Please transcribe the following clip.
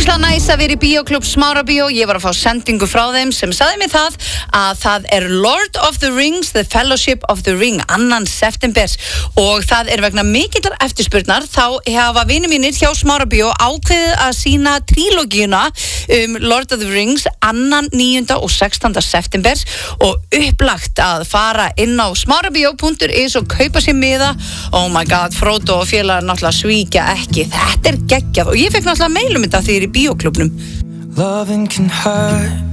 ógeðslega næs að vera í Bíóklúbb Smárabíó. Ég var að fá sendingu frá þeim sem sagði mér það að það er Lord of the Rings, The Fellowship of the Ring, 2. september og það er vegna mikillar eftirspurnar. Þá hafa vinir mínir hjá Smárabíó ákveðið að sína trílógíuna Lord of the Rings 2., 9. og 16. september og upplagt að fara inn á smárabíó.is og kaupa sér miða. Oh my god, Frodo og félagar náttúrulega svíkja ekki. Þetta er geggjað og ég fekk náttúrulega mail þetta þegar ég er í Bíóklúbbnum. Loving can hurt